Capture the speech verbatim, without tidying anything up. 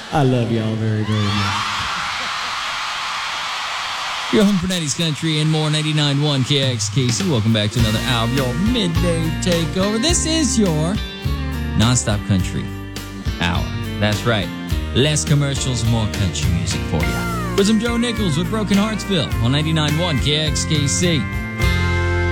I love y'all very, very much. Your home for nineties country and more, ninety-nine point one K X K C. Welcome back to another hour of your midday takeover. This is your nonstop country hour. That's right. Less commercials, more country music for you. With some Joe Nichols with Broken Heartsville on ninety-nine point one K X K C.